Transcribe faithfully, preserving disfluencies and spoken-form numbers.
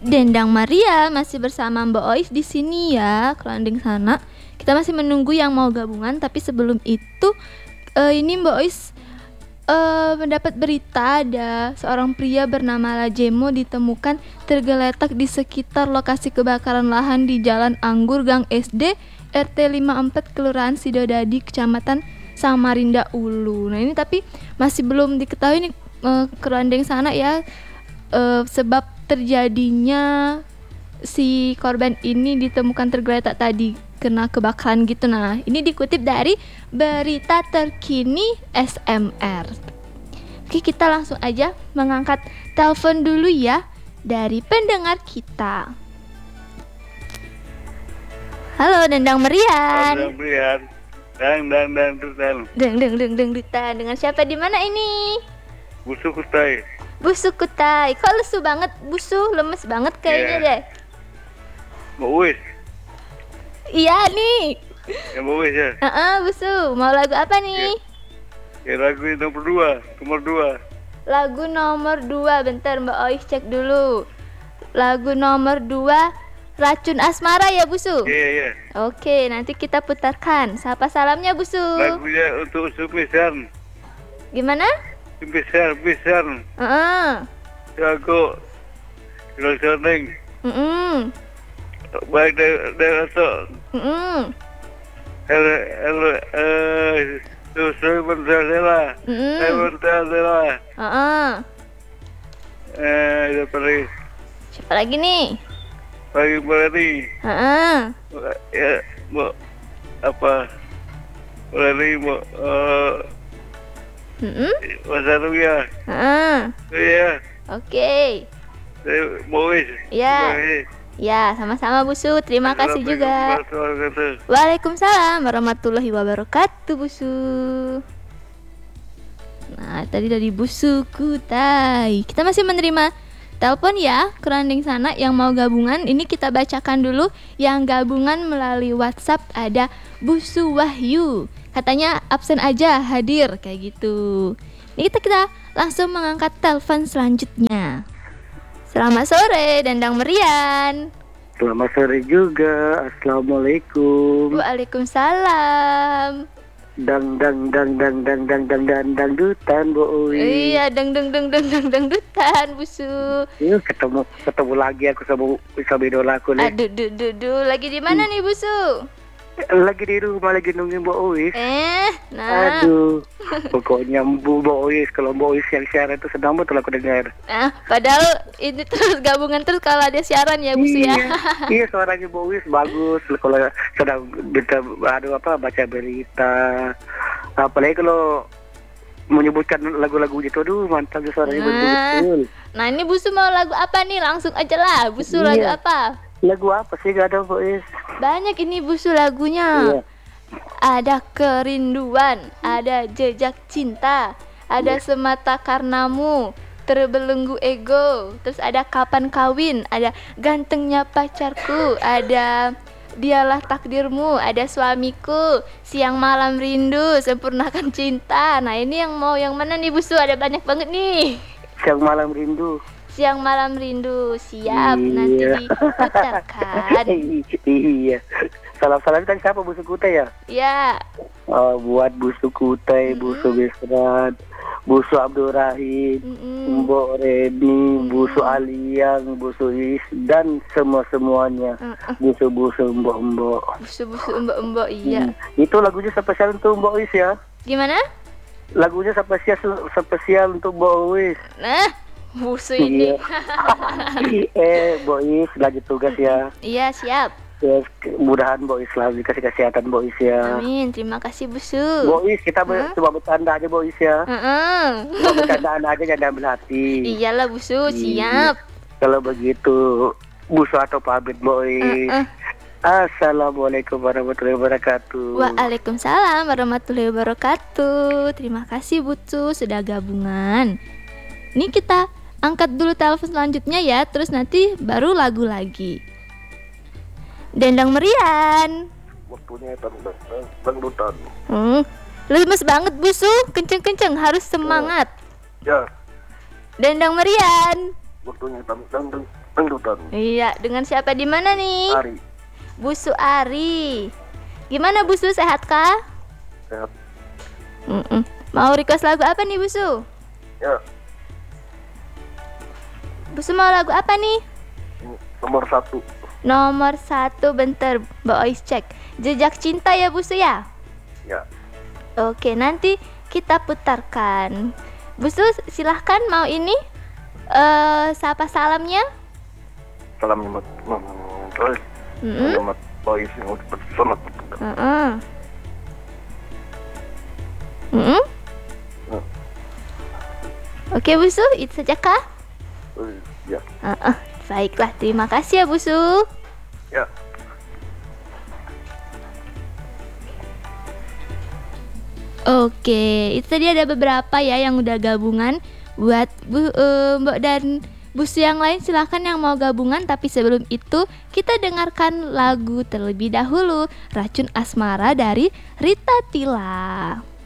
Dendang Maria masih bersama Mbak Ois di sini ya, Kerandeng sana. Kita masih menunggu yang mau gabungan, tapi sebelum itu uh, ini Mbak Ois uh, mendapat berita ada seorang pria bernama Lajemo ditemukan tergeletak di sekitar lokasi kebakaran lahan di Jalan Anggur Gang S D R T lima puluh empat Kelurahan Sidodadi Kecamatan Samarinda Ulu. Nah ini tapi masih belum diketahui nih uh, Kerandeng sana ya uh, sebab terjadinya si korban ini ditemukan tergeletak tadi kena kebakaran gitu. Nah ini dikutip dari berita terkini S M R. Oke, kita langsung aja mengangkat telepon dulu ya dari pendengar kita. Halo Dendang Merian. Dendang Merian. Dang dang dang dutan. Deng deng deng deng dutan. Dengan siapa di mana ini? Busu Kutai. Busu Kutai. Kok lesu banget Busu? Lemes banget kayaknya yeah. deh. Mbak Uwis. Iya nih. Ya Mbak Uwis ya. Heeh, uh-uh, Busu. Mau lagu apa nih? Ya, ya lagu nomor dua, nomor dua. Lagu nomor dua. Bentar Mbak Ois cek dulu. Lagu nomor dua Racun Asmara ya Busu? Iya, yeah, iya. Yeah. Oke, nanti kita putarkan. Sapa salamnya Busu. Lagunya untuk Sumisan. Gimana? Sumisan, Sumisan. Heeh. Uh-uh. Aku Kira Soneng. Heeh. Baik dari dari atau. Heeh. Halo, halo, eh, Susu Bentadela. Heeh. Eh, Bentadela. Heeh. Eh, ada pergi. Siapa lagi nih? Pagi Melani. Heeh. Ya, mau apa? Melani mau eh Heeh. Mas Anuya. Heeh. Iya. Oke. Saya mau wis. Iya. Ya, sama-sama Busu. Terima kasih juga. Assalamualaikum. Waalaikumsalam warahmatullahi wabarakatuh Busu. Nah, tadi dari Busu Kutai. Kita masih menerima telepon ya, Kerandeng sana yang mau gabungan. Ini kita bacakan dulu. Yang gabungan melalui WhatsApp ada Busu Wahyu. Katanya absen aja, hadir kayak gitu. Ini kita kita langsung mengangkat telepon selanjutnya. Selamat sore Dendang Merian. Selamat sore juga. Assalamualaikum. Waalaikumsalam. Dang dang dang dang dang dang dang dang dang dutan Bu Uwi. Iya, dang dang dang dang dang dang dutan Busu. Iya, ketemu ketemu lagi aku sama sama idola aku nih. Aduh, duh, duh, duh. Lagi di mana hmm. nih Busu? Lagi di rumah, lagi nungguin Mbak Uwis. Eh, nah. Aduh, pokoknya Bu Mbak Uwis, kalau Mbak Uwis yang siaran itu sedang betul aku dengar. Ah, padahal ini terus gabungan terus kalau ada siaran ya Busu iya, ya. Iya, suaranya Mbak Uwis bagus. Kalau sedang berita, aduh apa baca berita, apalagi kalau menyebutkan lagu-lagu gitu, aduh mantap suaranya nah, betul-betul. Nah ini Busu mau lagu apa nih? Langsung aja lah, Busu iya. Lagu apa? Lagu apa sih gak ada Mbak Uwis? Banyak ini Busu lagunya. Iya. Ada Kerinduan, ada Jejak Cinta, ada iya. Semata Karenamu, Terbelenggu Ego, terus ada Kapan Kawin, ada Gantengnya Pacarku, ada Dialah Takdirmu, ada Suamiku, Siang Malam Rindu, Sempurnakan Cinta. Nah ini yang mau yang mana nih Busu? Ada banyak banget nih. Siang Malam Rindu. Siang Malam Rindu, siap iya. Nanti diputarkan. Iya. Salam-salam tadi siapa Busu Kutai ya? Iya. Oh, buat Busu Kutai, mm-hmm. Busu Bisrat, Busu Abdurrahim, mm-hmm. Mbok Redi, mm-hmm. Busu Aliang, Busu Is dan semua-semuanya. Mm-hmm. Busu-busu mbok-mbok. Busu-busu mbok-mbok, iya. Hmm. Itu lagunya spesial untuk Mbok Is ya? Gimana? Lagunya spesial spesial untuk Mbok Is. Nah, Busu ini. eh, Mbok Is lagi tugas ya. Iya, siap. Ya, mudahan Mbok Is selalu dikasih kesehatan Mbok Is ya. Amin, terima kasih Busu. Mbok Is, kita huh? coba bercanda aja Mbok Is ya. Heeh. Uh-uh. Bercandaan aja jangan ambil hati. Iyalah Busu, siap. Kalau begitu, Busu atau pamit Mbok Is. Uh-uh. Assalamualaikum warahmatullahi wabarakatuh. Waalaikumsalam warahmatullahi wabarakatuh. Terima kasih Busu sudah gabungan. Ini kita angkat dulu telepon selanjutnya ya, terus nanti baru lagu lagi. Dendang Merian. Waktunya dangdutan. Hmm, lemes banget Busu, kenceng-kenceng harus semangat. Ya. Dendang Merian. waktunya dangdut dangdutan. Iya, dengan siapa di mana nih? Ari. Busu Ari. Gimana Busu, sehat kah? Sehat. Mm-mm. Mau request lagu apa nih Busu? Ya, Busu mau lagu apa nih? ini nomor satu. Nomor satu, bentar Mbak Ois cek. Jejak Cinta ya Busu ya? Ya. Oke, nanti kita putarkan. Busu silahkan, mau ini eh sapa salamnya. Salam Nyamat. Terus Mm-mm. Nyamat Boys yang udah bersama. Mm-mm. Mm-mm. Mm. Oke Busu, itu saja kah? Ya. Uh-uh. Baiklah, terima kasih ya Busu. Ya. Oke, itu tadi ada beberapa ya yang udah gabungan. Buat Bu, uh, Mbak dan Busu yang lain silahkan yang mau gabungan. Tapi sebelum itu kita dengarkan lagu terlebih dahulu, Racun Asmara dari Rita Tila.